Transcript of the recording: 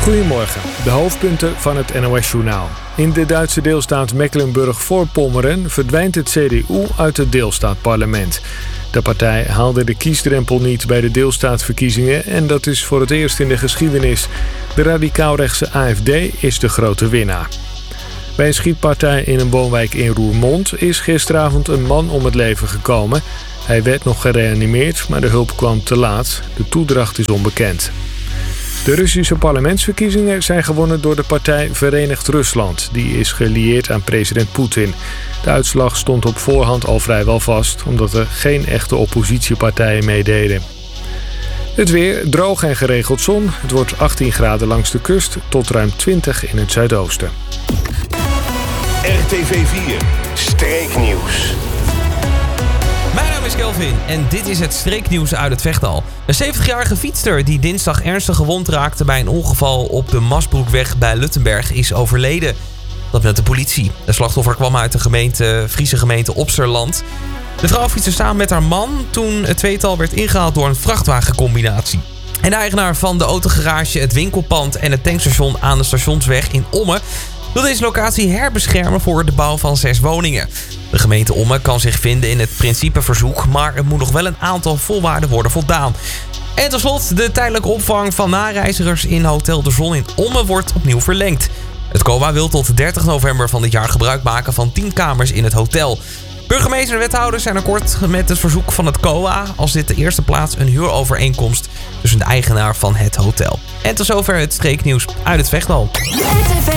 Goedemorgen, de hoofdpunten van het NOS-journaal. In de Duitse deelstaat Mecklenburg-Vorpommern verdwijnt het CDU uit het deelstaatparlement. De partij haalde de kiesdrempel niet bij de deelstaatverkiezingen en dat is voor het eerst in de geschiedenis. De radicaal-rechtse AFD is de grote winnaar. Bij een schietpartij in een woonwijk in Roermond is gisteravond een man om het leven gekomen. Hij werd nog gereanimeerd, maar de hulp kwam te laat. De toedracht is onbekend. De Russische parlementsverkiezingen zijn gewonnen door de partij Verenigd Rusland. Die is gelieerd aan president Poetin. De uitslag stond op voorhand al vrijwel vast, omdat er geen echte oppositiepartijen meededen. Het weer, droog en geregeld zon. Het wordt 18 graden langs de kust tot ruim 20 in het zuidoosten. RTV 4 Streeknieuws. Mijn naam is Kelvin en dit is het streeknieuws uit het Vechtdal. Een 70-jarige fietster die dinsdag ernstig gewond raakte bij een ongeval op de Masbroekweg bij Luttenberg is overleden. Dat meldt de politie. De slachtoffer kwam uit de Friese gemeente Opsterland. De vrouw fietste samen met haar man toen het tweetal werd ingehaald door een vrachtwagencombinatie. En de eigenaar van de autogarage, het winkelpand en het tankstation aan de Stationsweg in Ommen wil deze locatie herbeschermen voor de bouw van 6 woningen. De gemeente Ommen kan zich vinden in het principeverzoek, maar er moet nog wel een aantal voorwaarden worden voldaan. En tot slot, de tijdelijke opvang van nareizigers in Hotel de Zon in Ommen wordt opnieuw verlengd. Het COA wil tot 30 november van dit jaar gebruik maken van 10 kamers in het hotel. Burgemeester en wethouders zijn akkoord met het verzoek van het COA als dit de eerste plaats een huurovereenkomst tussen de eigenaar van het hotel. En tot zover het streeknieuws uit het Vechtdal.